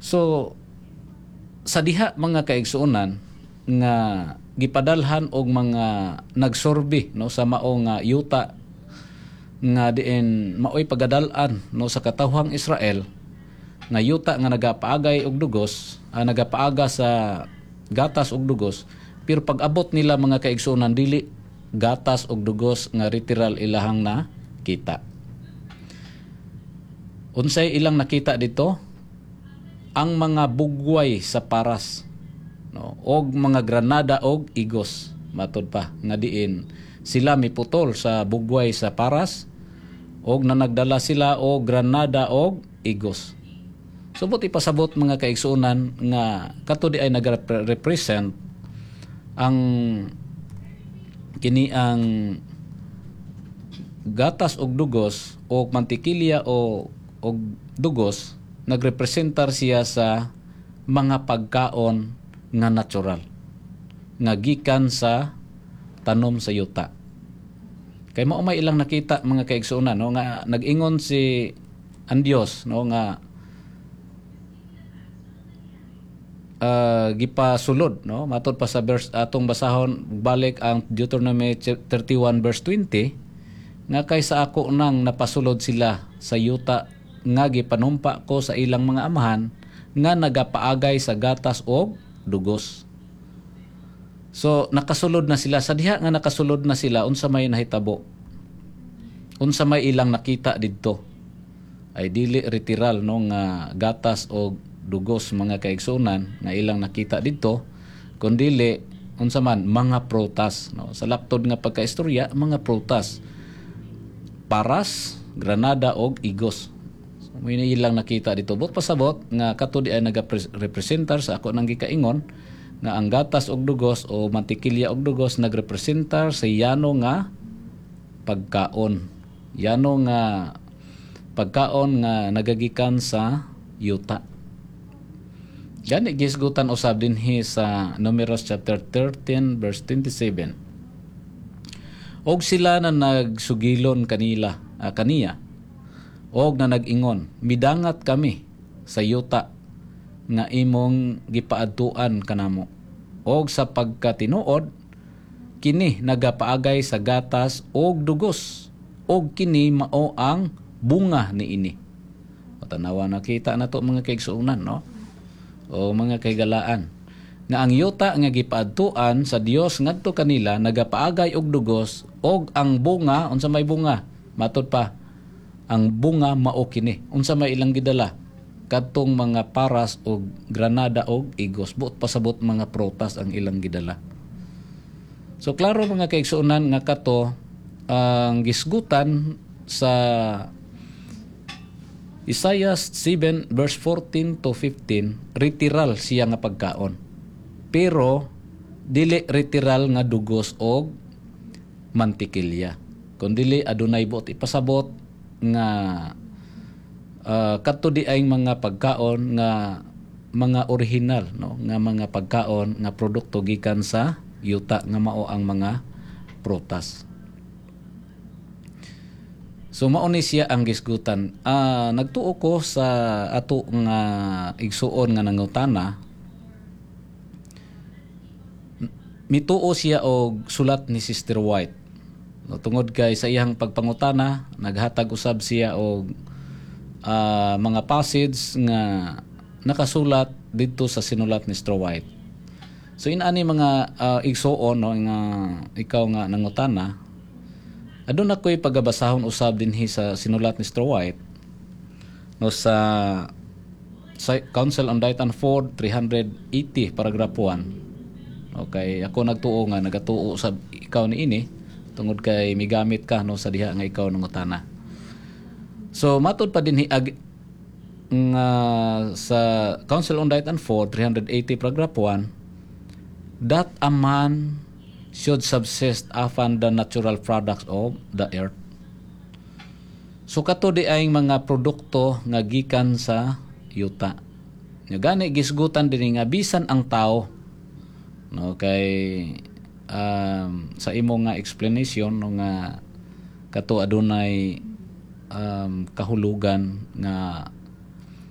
So sa diha mga kaigsuonan nga gipadalhan og mga nagsorbi no sa mao nga yuta nga diin maoy pagadal-an no sa katawhang Israel nga yuta nga nagapaagay og dugos, nagapaaga sa gatas og dugos, pero pag-abot nila mga kaigsuonan dili gatas og dugos nga literal ilahang na kita. Unsay ilang nakita dito? Ang mga bugway sa paras no og mga granada og igos, matod pa nga diin sila miputol sa bugway sa paras og nanagdala sila og granada og igos. Subot ipasabot mga kaigsuonan nga kato di ay nagrepresent ang kini ang gatas og dugos o mantikilya o og dugos, nagrepresentar siya sa mga pagkaon nga natural nga gikan sa tanom sa yuta. Kay mao may ilang nakita mga kaigsuonan no nga nag-ingon si ang Dios no nga gipasulod no matod pa sa verse atong basahon balik ang Deuteronomy 31 verse 20 nga kaysa ako nang napasulod sila sa yuta nga gipanumpa ko sa ilang mga amahan nga nagapaagay sa gatas og dugos. So nakasulod na sila sa diha nga nakasulod na sila unsa may nahitabo, unsa may ilang nakita didto ay dili literal no nga gatas og dugos mga kaigsuonan nga ilang nakita didto, kundi unsa man mga prutas no sa laktod nga pagkaistorya, mga prutas, paras, granada og igos. So may ilang nakita dito. Bot pasabot nga kato di ay nagarepresentar sa ako nang gikaingon nga ang gatas og dugos o mantikilya og dugos nagrepresentar sa yano nga pagkaon. Yano nga pagkaon nga nagagikan sa yuta. Gani gisgutan usab dinhi sa Numeros chapter 13 verse 27. Og sila na nagsugilon kaniya og na nag-ingon, midangat kami sa yuta nga imong gipaadtuan kanamo. Og sa pagkatinuod kini nagapaagay sa gatas og dugos, og kini mao ang bunga niini. Tanawa nakita nato mga kaigsuonan no o mga kaigalaan nga ang yuta nga gipaadtuan sa Dios ngadto kanila nagapaagay og dugos, og ang bunga unsa may bunga matod pa ang bunga mao kini unsa may ilang gidala kadtong mga paras og granada og igos, buot pasabot mga prutas ang ilang gidala. So klaro mga kaigsuonan nga kato ang gisgutan sa Isaiah 7 verse 14 to 15, literal siya nga pagkaon. Pero dili literal nga dugos og mantikilya. Kundi adunay buot ipasabot nga kadto di ay mga pagkaon nga mga original no nga mga pagkaon nga produkto gikan sa yuta nga mao ang mga prutas. So mao ni siya ang gisgutan. Nagtuo ko sa ato nga igsuon nga nangutana. Mituo siya og sulat ni Sister White. No, tungod kay sa iyang pagpangutana, naghatag usab siya og mga passage nga nakasulat didto sa sinulat ni Sister White. So inani mga igsuon no nga ikaw nga nangutana, aduna ko'y pagabasahon usab dinhi sa sinulat ni Sister White no sa Council on Diet and Food 380 paragraph 1. Okay, ako nagtuo nga nagatuo usab ikaw niini tungod kay migamit ka no sa diha nga ikaw nangutana. So matud pa dinhi nga sa Council on Diet and Food 380 paragraph 1, that a man should subsist upon the natural products of the earth. So kato di ay mga produkto nga gikan sa yuta. Nga gani gisgutan din nga bisan ang tao no kay sa imo nga explanation no nga kato adunay kahulugan nga